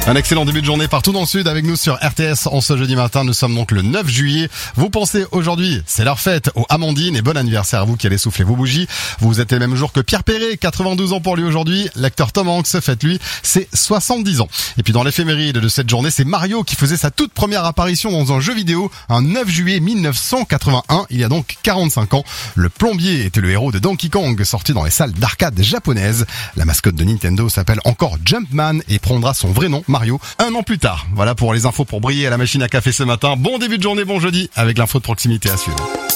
Un excellent début de journée partout dans le sud avec nous sur RTS en ce jeudi matin. Nous sommes donc le 9 juillet. Vous pensez aujourd'hui, c'est leur fête aux Amandines et bon anniversaire à vous qui allez souffler vos bougies. Vous êtes le même jour que Pierre Perret, 92 ans pour lui aujourd'hui. L'acteur Tom Hanks fête lui ses 70 ans. Et puis dans l'éphéméride de cette journée, c'est Mario qui faisait sa toute première apparition dans un jeu vidéo un 9 juillet 1981. Il y a donc 45 ans. Le plombier était le héros de Donkey Kong sorti dans les salles d'arcade japonaises. La mascotte de Nintendo s'appelle encore Jumpman et prendra son vrai nom, Mario, un an plus tard. Voilà pour les infos pour briller à la machine à café ce matin. Bon début de journée, bon jeudi, avec l'info de proximité à suivre.